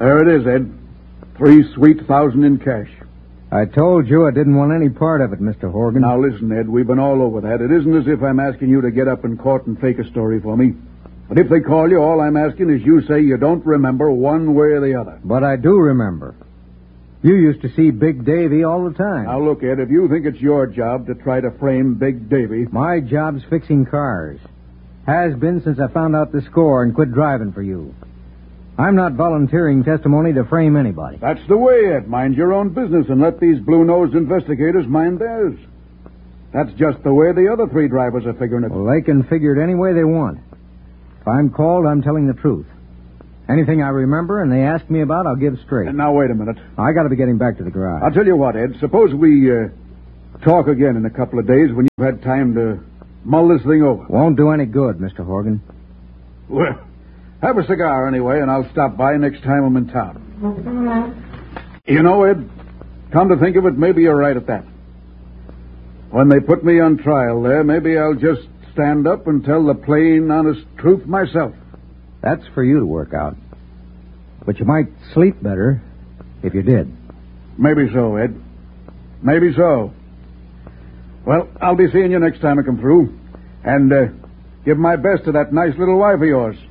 There it is, Ed. 3 sweet thousand in cash. I told you I didn't want any part of it, Mr. Horgan. Now listen, Ed, we've been all over that. It isn't as if I'm asking you to get up in court and fake a story for me. But if they call you, all I'm asking is you say you don't remember one way or the other. But I do remember. You used to see Big Davy all the time. Now look, Ed, if you think it's your job to try to frame Big Davy... My job's fixing cars. Has been since I found out the score and quit driving for you. I'm not volunteering testimony to frame anybody. That's the way, Ed. Mind your own business and let these blue-nosed investigators mind theirs. That's just the way the other 3 drivers are figuring it. Well, they can figure it any way they want. If I'm called, I'm telling the truth. Anything I remember and they ask me about, I'll give straight. And now, wait a minute. I got to be getting back to the garage. I'll tell you what, Ed. Suppose we talk again in a couple of days when you've had time to mull this thing over. Won't do any good, Mr. Horgan. Well, have a cigar anyway, and I'll stop by next time I'm in town. You know, Ed, come to think of it, maybe you're right at that. When they put me on trial there, maybe I'll just stand up and tell the plain, honest truth myself. That's for you to work out. But you might sleep better if you did. Maybe so, Ed. Maybe so. Well, I'll be seeing you next time I come through. And give my best to that nice little wife of yours.